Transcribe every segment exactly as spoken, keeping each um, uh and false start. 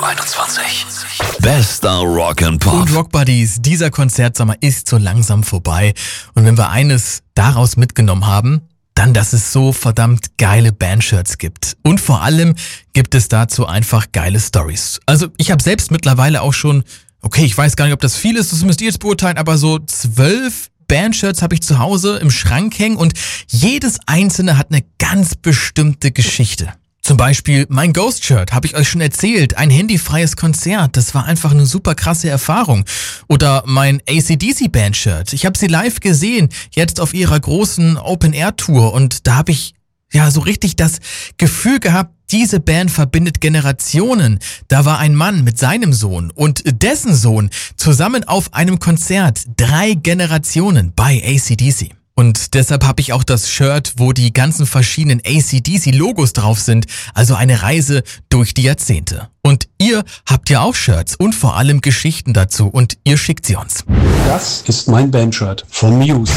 einundzwanzig. Bester Rock and Pop. Und Rock Buddies, dieser Konzertsommer ist so langsam vorbei. Und wenn wir eines daraus mitgenommen haben, dann, dass es so verdammt geile Bandshirts gibt. Und vor allem gibt es dazu einfach geile Stories. Also ich habe selbst mittlerweile auch schon, okay, ich weiß gar nicht, ob das viel ist, das müsst ihr jetzt beurteilen, aber so zwölf Bandshirts habe ich zu Hause im Schrank hängen und jedes einzelne hat eine ganz bestimmte Geschichte. Zum Beispiel mein Ghost-Shirt, habe ich euch schon erzählt, ein handyfreies Konzert, das war einfach eine super krasse Erfahrung. Oder mein A C D C-Band-Shirt, ich habe sie live gesehen, jetzt auf ihrer großen Open-Air-Tour und da habe ich ja so richtig das Gefühl gehabt, diese Band verbindet Generationen. Da war ein Mann mit seinem Sohn und dessen Sohn zusammen auf einem Konzert, drei Generationen bei A C D C. Und deshalb habe ich auch das Shirt, wo die ganzen verschiedenen A C D C-Logos drauf sind, also eine Reise durch die Jahrzehnte. Und ihr habt ja auch Shirts und vor allem Geschichten dazu und ihr schickt sie uns. Das ist mein Bandshirt von Muse.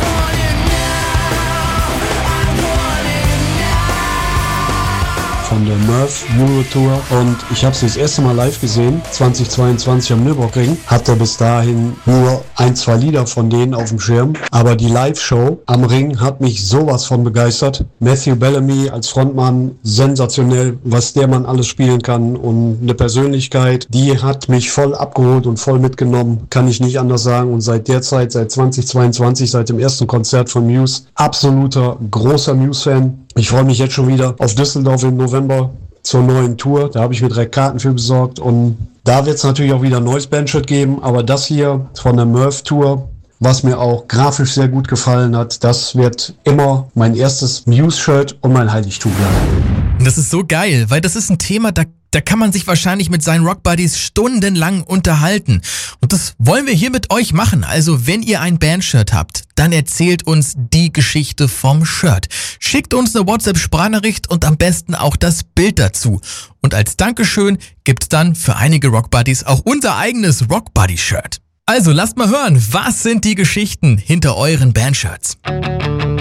Von der Murph Euro Tour und ich habe sie das erste Mal live gesehen, zweitausendzweiundzwanzig am Nürburgring. Hatte bis dahin nur ein, zwei Lieder von denen auf dem Schirm, aber die Live-Show am Ring hat mich sowas von begeistert. Matthew Bellamy als Frontmann, sensationell, was der Mann alles spielen kann und eine Persönlichkeit, die hat mich voll abgeholt und voll mitgenommen, kann ich nicht anders sagen. Und seit der Zeit, seit zweitausendzweiundzwanzig, seit dem ersten Konzert von Muse, absoluter großer Muse-Fan. Ich freue mich jetzt schon wieder auf Düsseldorf im November zur neuen Tour. Da habe ich mir direkt Karten für besorgt. Und da wird es natürlich auch wieder ein neues Bandshirt geben. Aber das hier von der Murph Tour, was mir auch grafisch sehr gut gefallen hat, das wird immer mein erstes Muse-Shirt und mein Heiligtum bleiben. Das ist so geil, weil das ist ein Thema, da Da kann man sich wahrscheinlich mit seinen Rock-Buddies stundenlang unterhalten. Und das wollen wir hier mit euch machen. Also wenn ihr ein Bandshirt habt, dann erzählt uns die Geschichte vom Shirt. Schickt uns eine WhatsApp-Sprachnachricht und am besten auch das Bild dazu. Und als Dankeschön gibt's dann für einige Rock-Buddies auch unser eigenes Rock-Buddy-Shirt. Also lasst mal hören, was sind die Geschichten hinter euren Bandshirts?